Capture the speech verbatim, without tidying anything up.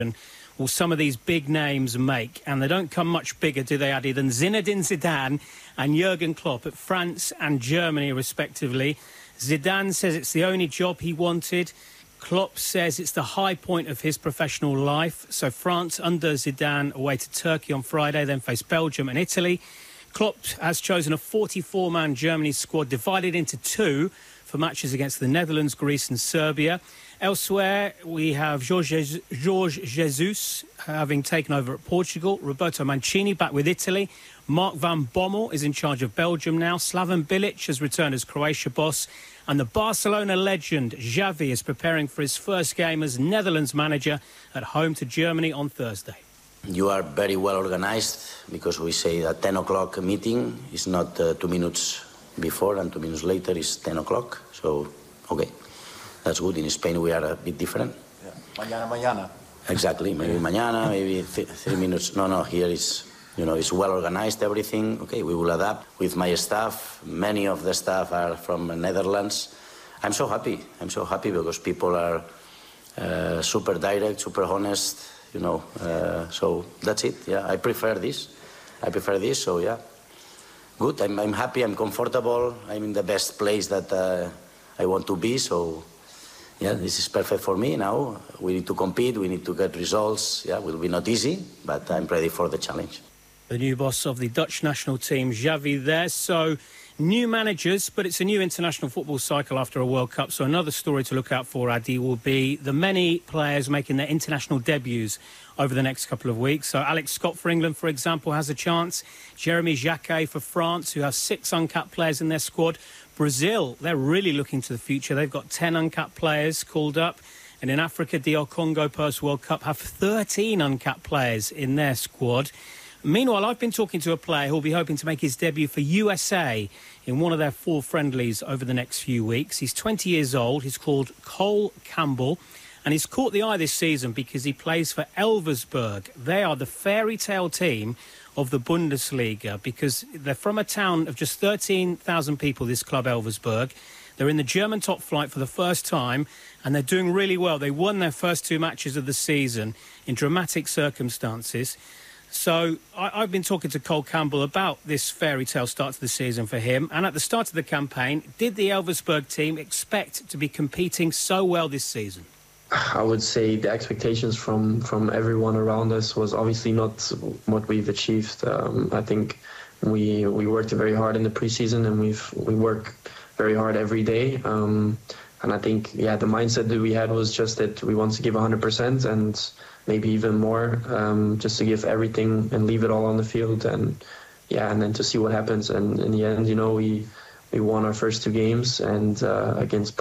will some of these big names make? And they don't come much bigger, do they, Adi, than Zinedine Zidane and Jurgen Klopp at France and Germany, respectively. Zidane says it's the only job he wanted. Klopp says it's the high point of his professional life. So France under Zidane away to Turkey on Friday, then face Belgium and Italy. Klopp has chosen a forty-four man Germany squad divided into two for matches against the Netherlands, Greece and Serbia. Elsewhere, we have Jorge Jesus having taken over at Portugal. Roberto Mancini back with Italy. Mark van Bommel is in charge of Belgium now. Slaven Bilic has returned as Croatia boss. And the Barcelona legend Xavi is preparing for his first game as Netherlands manager at home to Germany on Thursday. You are very well organized because we say that ten o'clock meeting is not uh, two minutes before and two minutes later is ten o'clock. So, okay. That's good. In Spain, we are a bit different. Yeah. Mañana, mañana. Exactly. Maybe mañana, maybe th three minutes. No, no, here is, you know, it's well organized, everything. Okay, we will adapt with my staff. Many of the staff are from the Netherlands. I'm so happy. I'm so happy because people are uh, super direct, super honest, you know. Uh, so that's it. Yeah, I prefer this. I prefer this, so yeah. Good. I'm, I'm happy. I'm comfortable. I'm in the best place that uh, I want to be, so... Yeah, this is perfect for me now. We need to compete, we need to get results. Yeah, it will be not easy, but I'm ready for the challenge. The new boss of the Dutch national team, Xavi, there. So, new managers, but it's a new international football cycle after a World Cup. So another story to look out for, Adi, will be the many players making their international debuts over the next couple of weeks. So Alex Scott for England, for example, has a chance. Jeremy Jacquet for France, who has six uncapped players in their squad. Brazil, they're really looking to the future. They've got ten uncapped players called up. And in Africa, D R Congo post-World Cup have thirteen uncapped players in their squad. Meanwhile, I've been talking to a player who'll be hoping to make his debut for U S A in one of their four friendlies over the next few weeks. He's twenty years old. He's called Cole Campbell. And he's caught the eye this season because he plays for Elversberg. They are the fairy tale team of the Bundesliga because they're from a town of just thirteen thousand people, this club Elversberg. They're in the German top flight for the first time and they're doing really well. They won their first two matches of the season in dramatic circumstances. So I, I've been talking to Cole Campbell about this fairy tale start to the season for him. And at the start of the campaign, did the Elversberg team expect to be competing so well this season? I would say the expectations from, from everyone around us was obviously not what we've achieved. Um, I think we we worked very hard in the preseason and we've we work very hard every day. Um, and I think, yeah, the mindset that we had was just that we want to give one hundred percent and maybe even more, um, just to give everything and leave it all on the field. And, yeah, and then to see what happens. And in the end, you know, we, we won our first two games and uh, against